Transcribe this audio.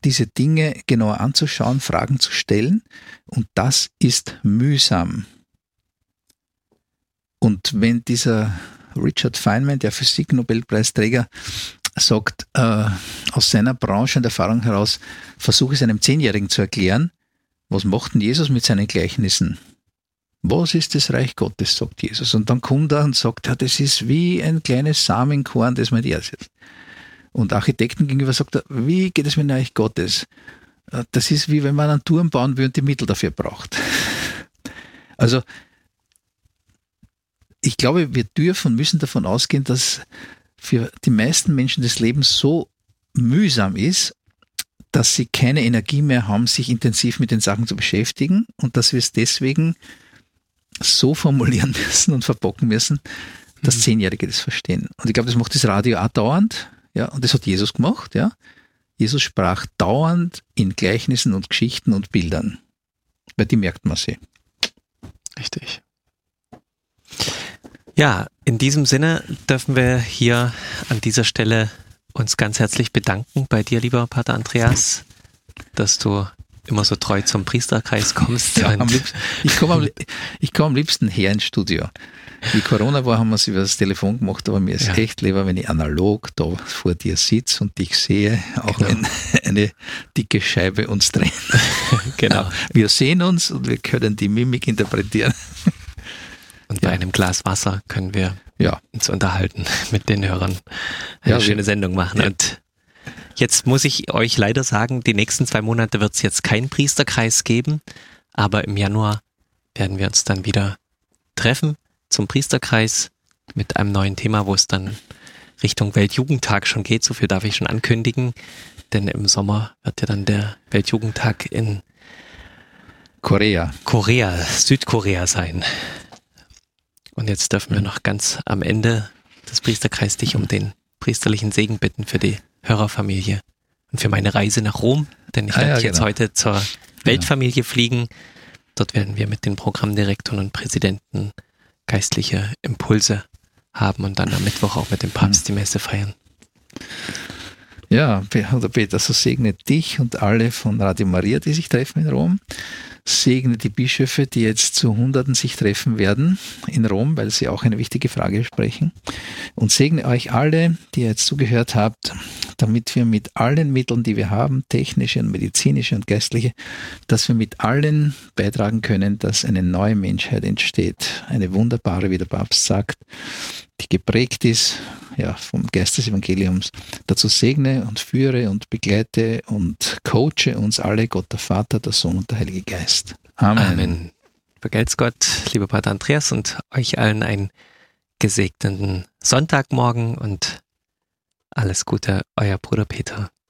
diese Dinge genauer anzuschauen, Fragen zu stellen. Und das ist mühsam. Und wenn dieser Richard Feynman, der Physik-Nobelpreisträger, sagt, aus seiner Branche und Erfahrung heraus, versuche es einem 10-Jährigen zu erklären, was macht denn Jesus mit seinen Gleichnissen? Was ist das Reich Gottes, sagt Jesus. Und dann kommt er und sagt, ja, das ist wie ein kleines Samenkorn, das man in die Erde setzt. Und Architekten gegenüber sagt er, wie geht es mit dem Reich Gottes? Das ist wie wenn man einen Turm bauen will und die Mittel dafür braucht. Also, ich glaube, wir dürfen und müssen davon ausgehen, dass für die meisten Menschen das Leben so mühsam ist, dass sie keine Energie mehr haben, sich intensiv mit den Sachen zu beschäftigen und dass wir es deswegen so formulieren müssen und verpacken müssen, dass 10-Jährige das verstehen. Und ich glaube, das macht das Radio auch dauernd, ja, und das hat Jesus gemacht, ja. Jesus sprach dauernd in Gleichnissen und Geschichten und Bildern, weil die merkt man sich. Richtig. Ja, in diesem Sinne dürfen wir hier an dieser Stelle uns ganz herzlich bedanken bei dir, lieber Pater Andreas, dass du immer so treu zum Priesterkreis kommst. Ja, ich komme am liebsten her ins Studio. Wie Corona war, haben wir es über das Telefon gemacht, aber mir ist echt lieber, wenn ich analog da vor dir sitze und dich sehe, auch wenn eine dicke Scheibe uns trennt. Genau. Wir sehen uns und wir können die Mimik interpretieren. Und bei einem Glas Wasser können wir uns unterhalten mit den Hörern. Eine schöne Sendung machen. Ja. Und jetzt muss ich euch leider sagen, die nächsten 2 Monate wird es jetzt keinen Priesterkreis geben, aber im Januar werden wir uns dann wieder treffen zum Priesterkreis mit einem neuen Thema, wo es dann Richtung Weltjugendtag schon geht. So viel darf ich schon ankündigen, denn im Sommer wird ja dann der Weltjugendtag in Südkorea sein. Und jetzt dürfen wir noch ganz am Ende des Priesterkreises dich um den priesterlichen Segen bitten für die Hörerfamilie und für meine Reise nach Rom, denn ich werde jetzt heute zur Weltfamilie fliegen. Dort werden wir mit den Programmdirektoren und Präsidenten geistliche Impulse haben und dann am Mittwoch auch mit dem Papst die Messe feiern. Ja, Peter, so segne dich und alle von Radio Maria, die sich treffen in Rom. Segne die Bischöfe, die jetzt zu Hunderten sich treffen werden in Rom, weil sie auch eine wichtige Frage sprechen. Und segne euch alle, die ihr jetzt zugehört habt, damit wir mit allen Mitteln, die wir haben, technische und medizinische und geistliche, dass wir mit allen beitragen können, dass eine neue Menschheit entsteht. Eine wunderbare, wie der Papst sagt, die geprägt ist vom Geist des Evangeliums. Dazu segne und führe und begleite und coache uns alle, Gott der Vater, der Sohn und der Heilige Geist. Amen. Amen. Vergelt's Gott, lieber Pater Andreas, und euch allen einen gesegneten Sonntagmorgen und alles Gute, euer Bruder Peter.